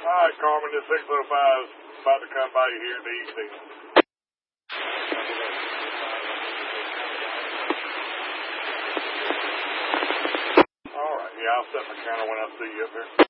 Alright, Carmen, this 605 is about to come by you here in the evening. Alright, yeah, I'll set my counter when I see you up there.